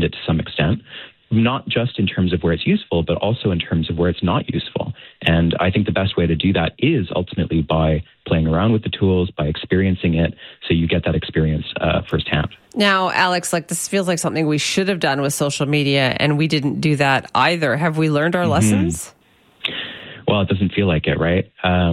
understand it to some extent, not just in terms of where it's useful, but also in terms of where it's not useful. And I think the best way to do that is ultimately by playing around with the tools, by experiencing it, so you get that experience firsthand. Now, Alex, this feels like something we should have done with social media, and we didn't do that either. Have we learned our lessons? Well, it doesn't feel like it, right?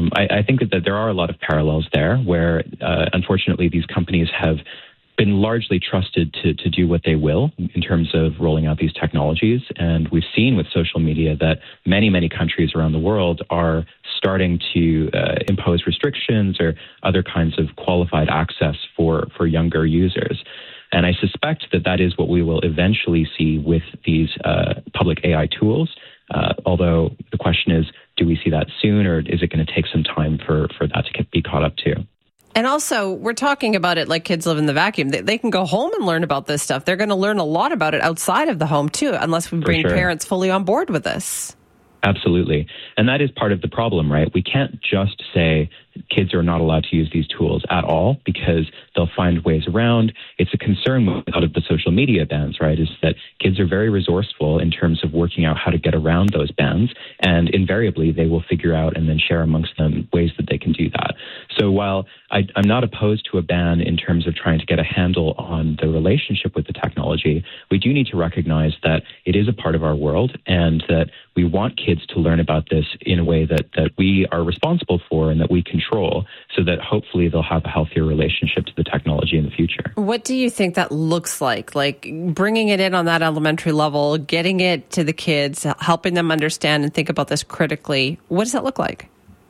I think that there are a lot of parallels there where, unfortunately, these companies have been largely trusted to do what they will in terms of rolling out these technologies. And we've seen with social media that many, many countries around the world are starting to impose restrictions or other kinds of qualified access for younger users. And I suspect that is what we will eventually see with these public AI tools. Although the question is, do we see that soon, or is it going to take some time for that to be caught up to? And also, we're talking about it like kids live in the vacuum. They can go home and learn about this stuff. They're going to learn a lot about it outside of the home, too, unless we bring parents fully on board with this. Absolutely. And that is part of the problem, right? We can't just say kids are not allowed to use these tools at all because they'll find ways around. It's a concern with a lot of the social media bans, right, is that kids are very resourceful in terms of working out how to get around those bans. And invariably, they will figure out and then share amongst them ways that they can do that. So while I'm not opposed to a ban in terms of trying to get a handle on the relationship with the technology, we do need to recognize that it is a part of our world and that we want kids to learn about this in a way that we are responsible for and that we control, so that hopefully they'll have a healthier relationship to the technology in the future. What do you think that looks like? Like bringing it in on that elementary level, getting it to the kids, helping them understand and think about this critically. What does that look like?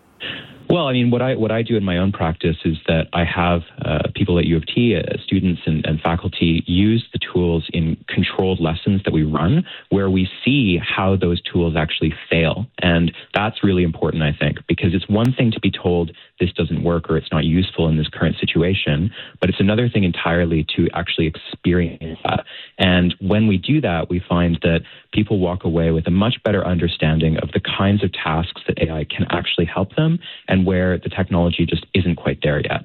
Well, I mean, what I do in my own practice is that I have people at U of T, students and faculty, use the tools in controlled lessons that we run where we see how those tools actually fail. And that's really important, I think, because it's one thing to be told this doesn't work or it's not useful in this current situation, but it's another thing entirely to actually experience that. And when we do that, we find that people walk away with a much better understanding of the kinds of tasks that AI can actually help them and where the technology just isn't quite there yet.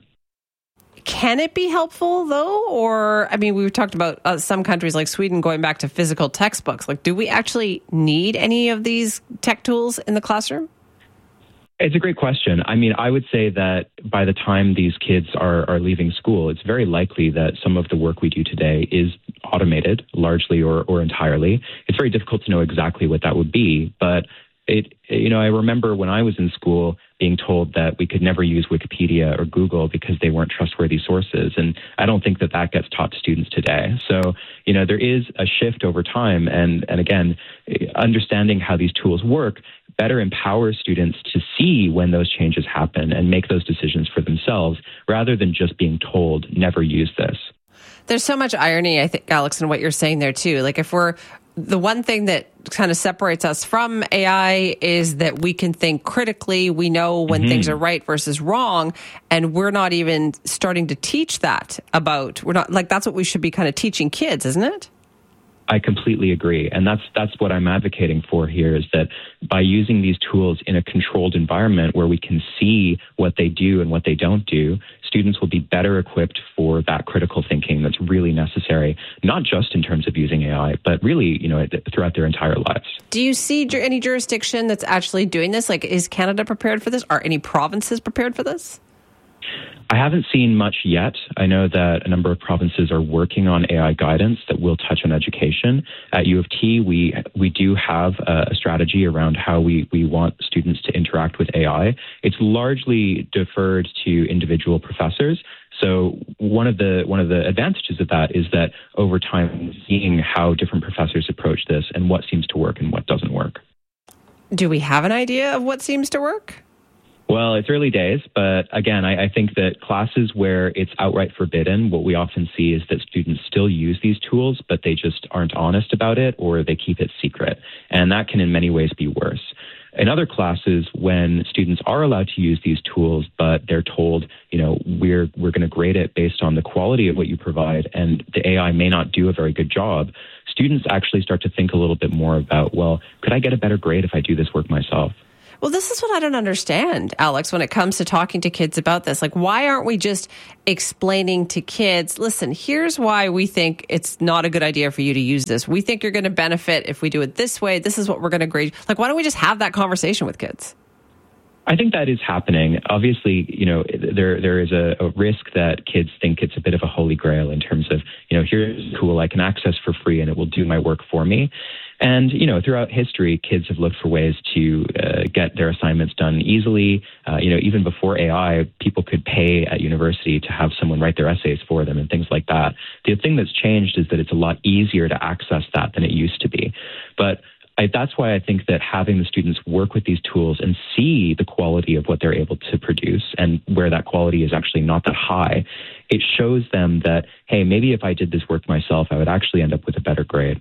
Can it be helpful, though? Or, I mean, we've talked about some countries like Sweden going back to physical textbooks. Like, do we actually need any of these tech tools in the classroom? It's a great question. I mean, I would say that by the time these kids are leaving school, it's very likely that some of the work we do today is automated, largely or entirely. It's very difficult to know exactly what that would be, but I remember when I was in school being told that we could never use Wikipedia or Google because they weren't trustworthy sources. And I don't think that gets taught to students today. So, there is a shift over time. And again, understanding how these tools work better empowers students to see when those changes happen and make those decisions for themselves rather than just being told, never use this. There's so much irony, I think, Alex, in what you're saying there, too. Like, the one thing that kind of separates us from AI is that we can think critically. We know when things are right versus wrong. And we're not even starting to teach that that's what we should be kind of teaching kids, isn't it? I completely agree. And that's what I'm advocating for here, is that by using these tools in a controlled environment where we can see what they do and what they don't do, students will be better equipped for that critical thinking that's really necessary, not just in terms of using AI, but really, throughout their entire lives. Do you see any jurisdiction that's actually doing this? Like, is Canada prepared for this? Are any provinces prepared for this? I haven't seen much yet. I know that a number of provinces are working on AI guidance that will touch on education. At U of T, we do have a strategy around how we want students to interact with AI. It's largely deferred to individual professors. So one of the advantages of that is that over time, seeing how different professors approach this and what seems to work and what doesn't work. Do we have an idea of what seems to work? Well, it's early days, but again, I think that classes where it's outright forbidden, what we often see is that students still use these tools, but they just aren't honest about it or they keep it secret. And that can in many ways be worse. In other classes, when students are allowed to use these tools, but they're told, we're going to grade it based on the quality of what you provide, and the AI may not do a very good job, students actually start to think a little bit more about, well, could I get a better grade if I do this work myself? Well, this is what I don't understand, Alex, when it comes to talking to kids about this. Like, why aren't we just explaining to kids, listen, here's why we think it's not a good idea for you to use this. We think you're going to benefit if we do it this way. This is what we're going to grade. Like, why don't we just have that conversation with kids? I think that is happening. Obviously, there is a risk that kids think it's a bit of a holy grail in terms of, here's a tool I can access for free and it will do my work for me. And, throughout history, kids have looked for ways to get their assignments done easily. Even before AI, people could pay at university to have someone write their essays for them and things like that. The thing that's changed is that it's a lot easier to access that than it used to be. But that's why I think that having the students work with these tools and see the quality of what they're able to produce and where that quality is actually not that high, it shows them that, hey, maybe if I did this work myself, I would actually end up with a better grade.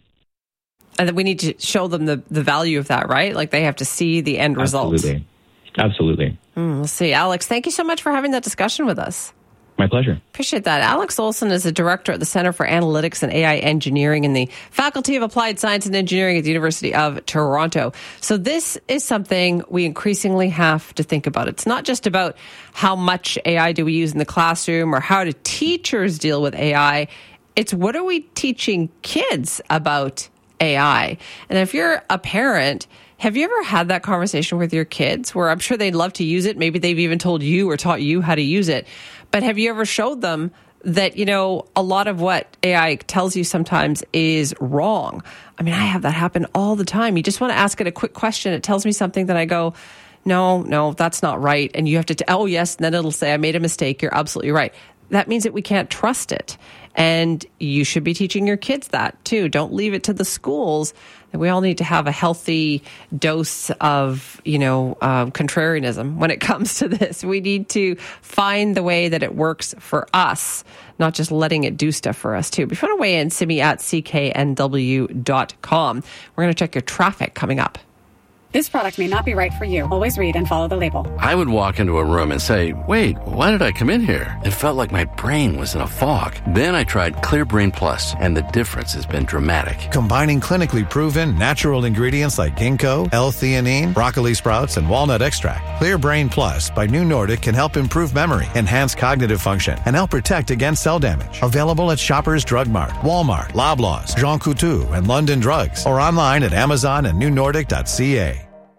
And then we need to show them the value of that, right? Like they have to see the end result. Absolutely. We'll see. Alex, thank you so much for having that discussion with us. My pleasure. Appreciate that. Alex Olson is a director at the Center for Analytics and AI Engineering in the Faculty of Applied Science and Engineering at the University of Toronto. So this is something we increasingly have to think about. It's not just about how much AI do we use in the classroom or how do teachers deal with AI. It's what are we teaching kids about AI? And if you're a parent, have you ever had that conversation with your kids where I'm sure they'd love to use it? Maybe they've even told you or taught you how to use it. But have you ever showed them that, a lot of what AI tells you sometimes is wrong? I mean, I have that happen all the time. You just want to ask it a quick question. It tells me something that I go, no, that's not right. And you have to, oh, yes. And then it'll say, I made a mistake. You're absolutely right. That means that we can't trust it. And you should be teaching your kids that too. Don't leave it to the schools. We all need to have a healthy dose of, contrarianism when it comes to this. We need to find the way that it works for us, not just letting it do stuff for us too. But if you want to weigh in, send me at cknw.com. We're going to check your traffic coming up. This product may not be right for you. Always read and follow the label. I would walk into a room and say, wait, why did I come in here? It felt like my brain was in a fog. Then I tried Clear Brain Plus, and the difference has been dramatic. Combining clinically proven natural ingredients like ginkgo, L-theanine, broccoli sprouts, and walnut extract, Clear Brain Plus by New Nordic can help improve memory, enhance cognitive function, and help protect against cell damage. Available at Shoppers Drug Mart, Walmart, Loblaws, Jean Coutu, and London Drugs, or online at Amazon and newnordic.ca.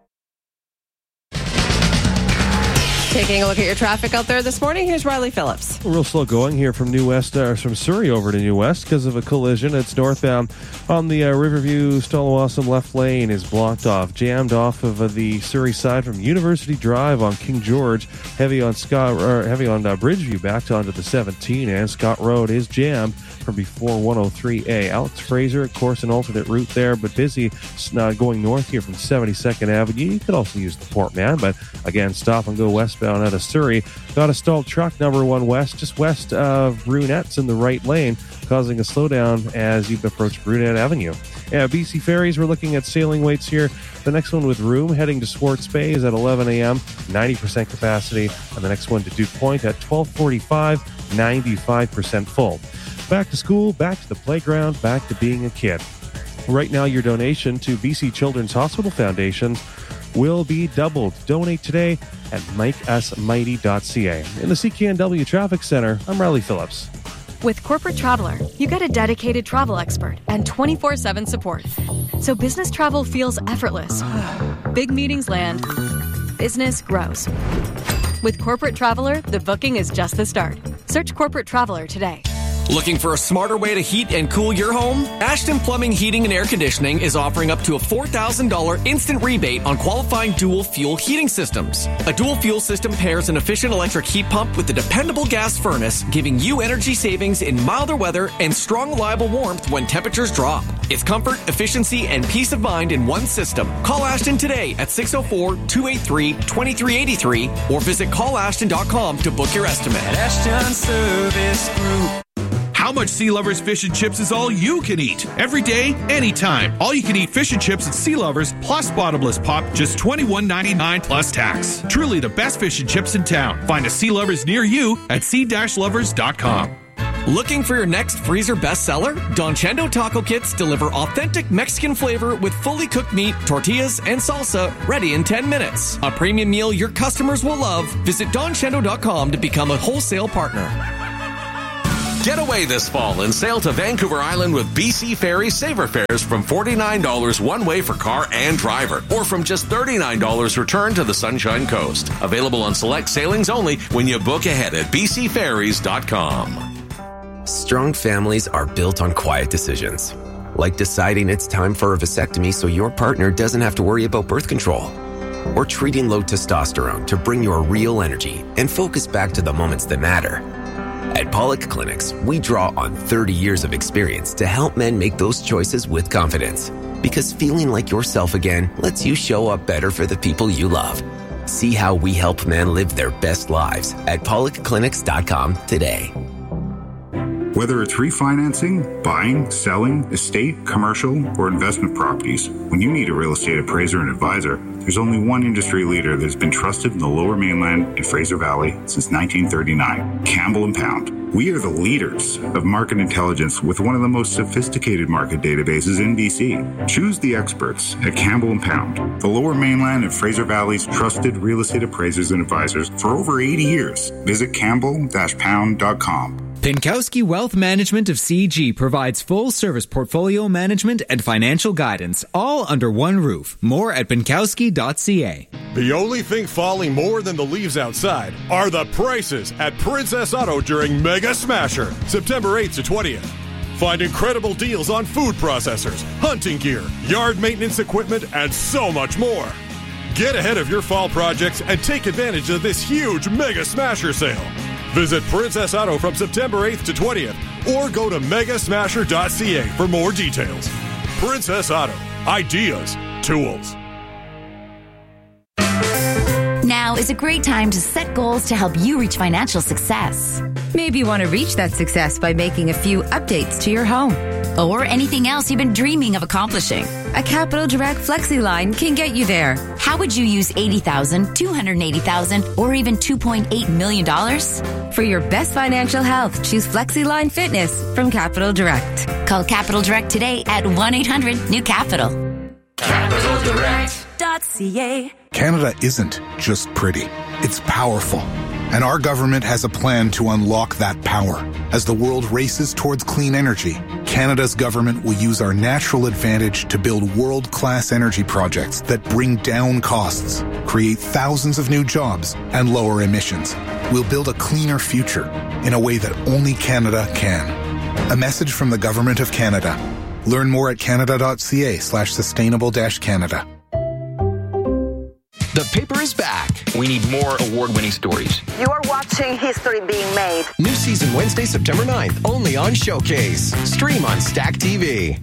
Taking a look at your traffic out there this morning, here's Riley Phillips. Real slow going here from from Surrey over to New West because of a collision. It's northbound on the Riverview Stallawasam left lane is blocked off, jammed off of the Surrey side from University Drive on King George. Heavy on Bridgeview backed onto the 17, and Scott Road is jammed from before 103A. Alex Fraser, of course, an alternate route there, but busy going north here from 72nd Avenue. You could also use the Port Man, but again, stop and go westbound out of Surrey. Got a stalled truck, number 1 west, just west of Brunettes in the right lane, causing a slowdown as you approach Brunette Avenue. Yeah, BC Ferries, we're looking at sailing weights here. The next one with Room heading to Swartz Bay is at 11 a.m., 90% capacity, and the next one to Duke Point at 12:45, 95% full. Back to school, back to the playground, back to being a kid. Right now, your donation to BC Children's Hospital Foundation will be doubled. Donate today at makeusmighty.ca. In the CKNW Traffic Center, I'm Riley Phillips. With Corporate Traveler, you get a dedicated travel expert and 24/7 support. So business travel feels effortless. Big meetings land. Business grows. With Corporate Traveler, the booking is just the start. Search Corporate Traveler today. Looking for a smarter way to heat and cool your home? Ashton Plumbing, Heating and Air Conditioning is offering up to a $4,000 instant rebate on qualifying dual fuel heating systems. A dual fuel system pairs an efficient electric heat pump with a dependable gas furnace, giving you energy savings in milder weather and strong, reliable warmth when temperatures drop. It's comfort, efficiency, and peace of mind in one system. Call Ashton today at 604-283-2383 or visit callashton.com to book your estimate. Ashton Service Group. How much Sea Lovers Fish and Chips is all you can eat? Every day, anytime. All you can eat fish and chips at Sea Lovers plus bottomless pop, just $21.99 plus tax. Truly the best fish and chips in town. Find a Sea Lovers near you at sea-lovers.com. Looking for your next freezer bestseller? Don Chendo Taco Kits deliver authentic Mexican flavor with fully cooked meat, tortillas, and salsa ready in 10 minutes. A premium meal your customers will love. Visit donchendo.com to become a wholesale partner. Get away this fall and sail to Vancouver Island with BC Ferry Saver Fares from $49 one way for car and driver, or from just $39 return to the Sunshine Coast. Available on select sailings only when you book ahead at bcferries.com. Strong families are built on quiet decisions, like deciding it's time for a vasectomy so your partner doesn't have to worry about birth control, or treating low testosterone to bring your real energy and focus back to the moments that matter. At Pollock Clinics, we draw on 30 years of experience to help men make those choices with confidence, because feeling like yourself again lets you show up better for the people you love. See how we help men live their best lives at PollockClinics.com today. Whether it's refinancing, buying, selling, estate, commercial, or investment properties, when you need a real estate appraiser and advisor, there's only one industry leader that's been trusted in the Lower Mainland and Fraser Valley since 1939, Campbell & Pound. We are the leaders of market intelligence with one of the most sophisticated market databases in BC. Choose the experts at Campbell & Pound, the Lower Mainland and Fraser Valley's trusted real estate appraisers and advisors for over 80 years. Visit campbell-pound.com. Pinkowski Wealth Management of CG provides full-service portfolio management and financial guidance, all under one roof. More at pinkowski.ca. The only thing falling more than the leaves outside are the prices at Princess Auto during Mega Smasher, September 8th to 20th. Find incredible deals on food processors, hunting gear, yard maintenance equipment, and so much more. Get ahead of your fall projects and take advantage of this huge Mega Smasher sale. Visit Princess Auto from September 8th to 20th or go to megasmasher.ca for more details. Princess Auto. Ideas. Tools. Now is a great time to set goals to help you reach financial success. Maybe you want to reach that success by making a few updates to your home or anything else you've been dreaming of accomplishing. A Capital Direct FlexiLine can get you there. How would you use $80,000, $280,000, or even $2.8 million? For your best financial health, choose FlexiLine Fitness from Capital Direct. Call Capital Direct today at 1-800-NEW-CAPITAL. CapitalDirect.ca. Canada isn't just pretty. It's powerful. And our government has a plan to unlock that power. As the world races towards clean energy, Canada's government will use our natural advantage to build world-class energy projects that bring down costs, create thousands of new jobs, and lower emissions. We'll build a cleaner future in a way that only Canada can. A message from the Government of Canada. Learn more at canada.ca/sustainable-Canada. The paper is back. We need more award-winning stories. You are watching history being made. New season Wednesday, September 9th, only on Showcase. Stream on Stack TV.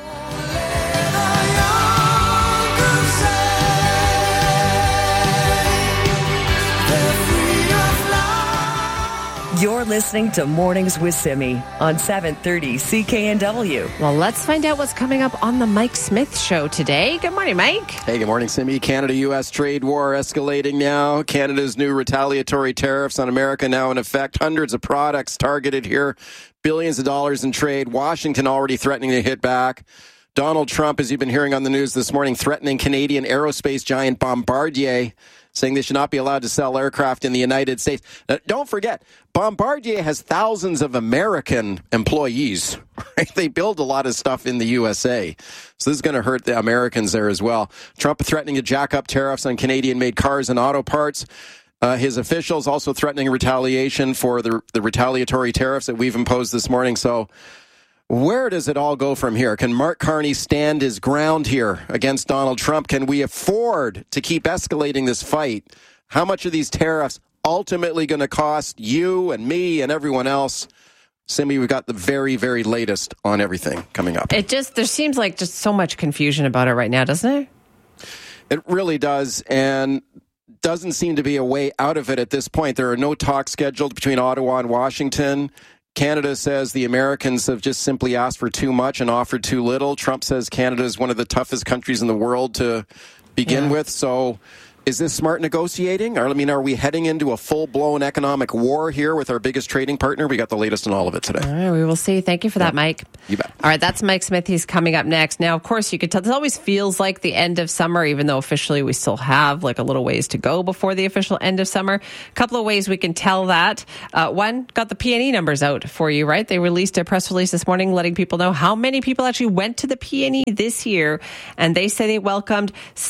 You're listening to Mornings with Simi on 730 CKNW. Well, let's find out what's coming up on the Mike Smith Show today. Good morning, Mike. Hey, good morning, Simi. Canada-U.S. trade war escalating now. Canada's new retaliatory tariffs on America now in effect. Hundreds of products targeted here. Billions of dollars in trade. Washington already threatening to hit back. Donald Trump, as you've been hearing on the news this morning, threatening Canadian aerospace giant Bombardier, saying they should not be allowed to sell aircraft in the United States. Now, don't forget, Bombardier has thousands of American employees. Right? They build a lot of stuff in the USA. So this is going to hurt the Americans there as well. Trump threatening to jack up tariffs on Canadian-made cars and auto parts. His officials also threatening retaliation for the retaliatory tariffs that we've imposed this morning. So where does it all go from here? Can Mark Carney stand his ground here against Donald Trump? Can we afford to keep escalating this fight? How much are these tariffs ultimately going to cost you and me and everyone else? Simi, we've got the very, very latest on everything coming up. There seems like just so much confusion about it right now, doesn't it? It really does, and doesn't seem to be a way out of it at this point. There are no talks scheduled between Ottawa and Washington. Canada says the Americans have just simply asked for too much and offered too little. Trump says Canada is one of the toughest countries in the world to begin with. So Is this smart negotiating? I mean, are we heading into a full-blown economic war here with our biggest trading partner? We got the latest on all of it today. All right, we will see. Thank you for that, Mike. You bet. All right, that's Mike Smith. He's coming up next. Now, of course, you can tell this always feels like the end of summer, even though officially we still have like a little ways to go before the official end of summer. A couple of ways we can tell that. One, got the PNE numbers out for you, right? They released a press release this morning letting people know how many people actually went to the PNE this year. And they say they welcomed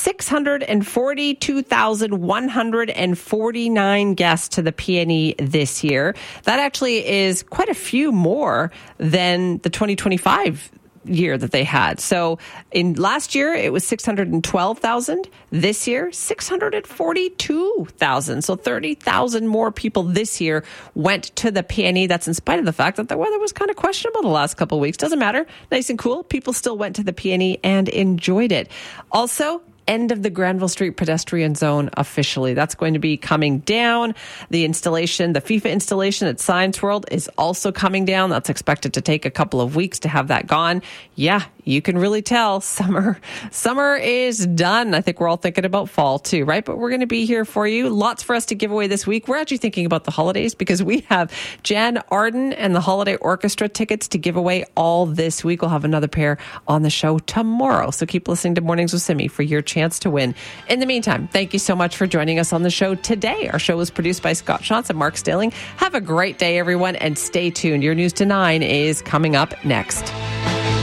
642,149 guests to the PNE this year. That actually is quite a few more than the 2025 year that they had. So in last year, it was 612,000. This year, 642,000. So 30,000 more people this year went to the PNE. That's in spite of the fact that the weather was kind of questionable the last couple of weeks. Doesn't matter. Nice and cool. People still went to the PNE and enjoyed it. Also, end of the Granville Street pedestrian zone officially. That's going to be coming down. The installation, the FIFA installation at Science World is also coming down. That's expected to take a couple of weeks to have that gone. Yeah, you can really tell summer is done. I think we're all thinking about fall too, right? But we're going to be here for you. Lots for us to give away this week. We're actually thinking about the holidays because we have Jan Arden and the Holiday Orchestra tickets to give away all this week. We'll have another pair on the show tomorrow. So keep listening to Mornings with Simi for your chance to win. In the meantime, thank you so much for joining us on the show today. Our show was produced by Scott Shantz and Mark Stilling. Have a great day, everyone, and stay tuned. Your News to 9 is coming up next.